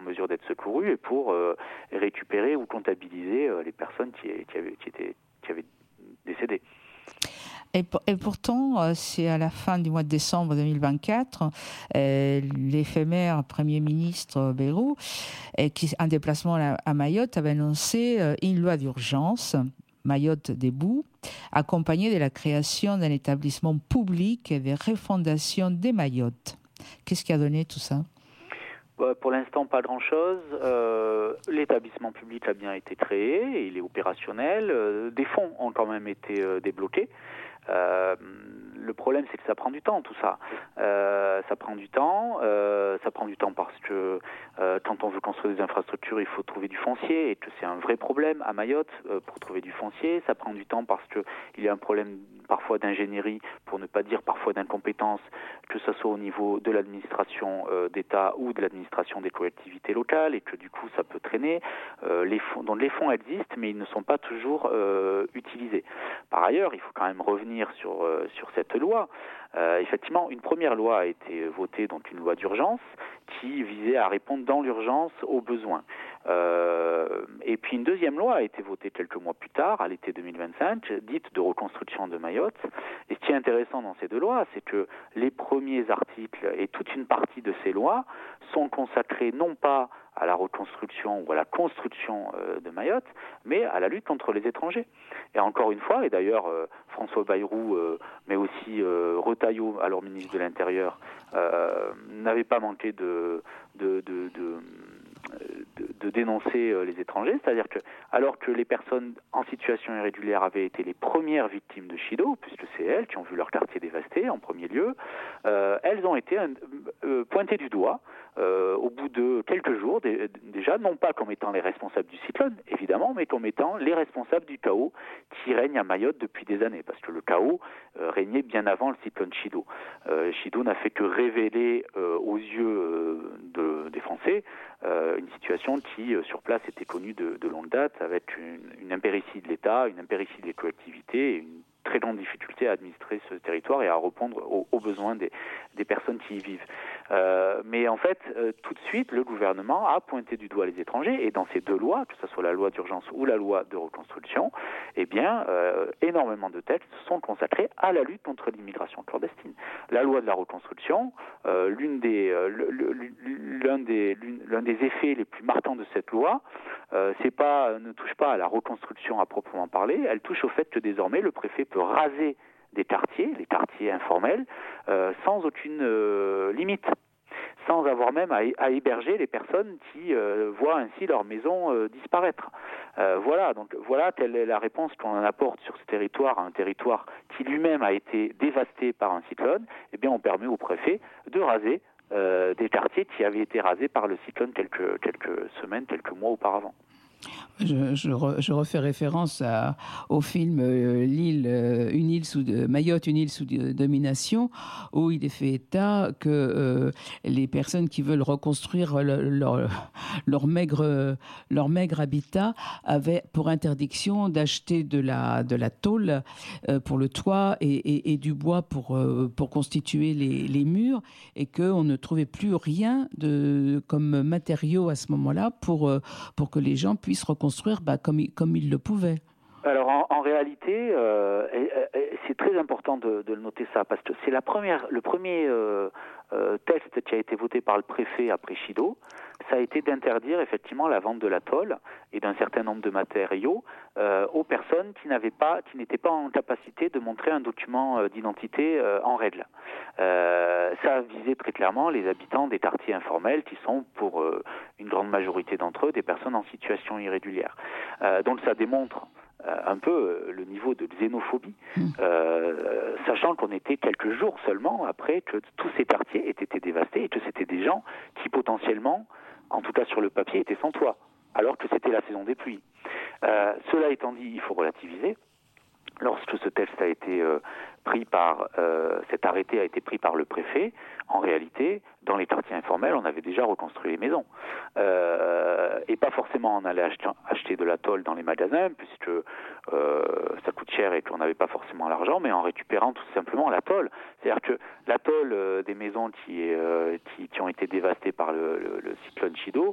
mesure d'être secourus et pour récupérer ou comptabiliser les personnes qui avaient décédé. Et pourtant, c'est à la fin du mois de décembre 2024, l'éphémère Premier ministre Bayrou, en déplacement à Mayotte, avait annoncé une loi d'urgence, Mayotte debout, accompagnée de la création d'un établissement public et de refondation des Mayotte. Qu'est-ce qui a donné tout ça ? Pour l'instant, pas grand-chose. L'établissement public a bien été créé, il est opérationnel. Des fonds ont quand même été débloqués. Le problème, c'est que ça prend du temps, tout ça. Ça prend du temps parce que quand on veut construire des infrastructures, il faut trouver du foncier et que c'est un vrai problème à Mayotte pour trouver du foncier. Ça prend du temps parce que il y a un problème parfois d'ingénierie, pour ne pas dire parfois d'incompétence, que ce soit au niveau de l'administration d'État ou de l'administration des collectivités locales, et que du coup ça peut traîner. Donc les fonds existent, mais ils ne sont pas toujours utilisés. Par ailleurs, il faut quand même revenir sur cette loi. Effectivement, une première loi a été votée, donc une loi d'urgence, qui visait à répondre dans l'urgence aux besoins. Et puis une deuxième loi a été votée quelques mois plus tard, à l'été 2025, dite de reconstruction de Mayotte. Et ce qui est intéressant dans ces deux lois, c'est que les premiers articles et toute une partie de ces lois sont consacrés non pas à la reconstruction ou à la construction de Mayotte, mais à la lutte contre les étrangers. Et encore une fois, et d'ailleurs François Bayrou, mais aussi Retailleau, alors ministre de l'Intérieur, n'avait pas manqué de dénoncer les étrangers, c'est-à-dire que alors que les personnes en situation irrégulière avaient été les premières victimes de Chido, puisque c'est elles qui ont vu leur quartier dévasté en premier lieu, elles ont été pointées du doigt au bout de quelques jours déjà, non pas comme étant les responsables du cyclone, évidemment, mais comme étant les responsables du chaos qui règne à Mayotte depuis des années, parce que le chaos régnait bien avant le cyclone Chido. Chido n'a fait que révéler aux yeux des Français une situation qui, sur place, était connue de longue date, avec une impéritie de l'État, une impéritie des collectivités et une très grande difficulté à administrer ce territoire et à répondre aux besoins des personnes qui y vivent. Mais en fait, tout de suite, le gouvernement a pointé du doigt les étrangers, et dans ces deux lois, que ce soit la loi d'urgence ou la loi de reconstruction, eh bien, énormément de textes sont consacrés à la lutte contre l'immigration clandestine. La loi de la reconstruction, l'un des effets les plus marquants de cette loi, ne touche pas à la reconstruction à proprement parler, elle touche au fait que désormais le préfet peut raser des quartiers, les quartiers informels, sans aucune limite, sans avoir même à héberger les personnes qui voient ainsi leur maison disparaître. Voilà quelle est la réponse qu'on en apporte sur ce territoire, un territoire qui lui-même a été dévasté par un cyclone. Eh bien, on permet au préfet de raser des quartiers qui avaient été rasés par le cyclone quelques semaines, quelques mois auparavant. Je refais référence au film Mayotte, une île sous domination, où il est fait état que les personnes qui veulent reconstruire leur maigre habitat avaient pour interdiction d'acheter de la tôle pour le toit et du bois pour constituer les murs, et qu'on ne trouvait plus rien comme matériaux à ce moment-là pour que les gens puissent reconstruire comme ils le pouvaient. Alors en réalité, c'est très important de le noter ça, parce que c'est le premier texte qui a été voté par le préfet après Chido. Ça a été d'interdire effectivement la vente de la tôle et d'un certain nombre de matériaux aux personnes qui n'étaient pas en capacité de montrer un document d'identité en règle. Ça visait très clairement les habitants des quartiers informels, qui sont pour une grande majorité d'entre eux des personnes en situation irrégulière. Donc ça démontre un peu le niveau de xénophobie, sachant qu'on était quelques jours seulement après que tous ces quartiers aient été dévastés et que c'était des gens qui potentiellement, en tout cas sur le papier, étaient sans toit, alors que c'était la saison des pluies. Cela étant dit, il faut relativiser. Lorsque ce texte a été cet arrêté a été pris par le préfet, en réalité, dans les quartiers informels, on avait déjà reconstruit les maisons. Et pas forcément on allait acheter de la tôle dans les magasins, puisque ça coûte cher et qu'on n'avait pas forcément l'argent, mais en récupérant tout simplement la tôle. C'est-à-dire que la tôle des maisons qui ont été dévastées par le cyclone Chido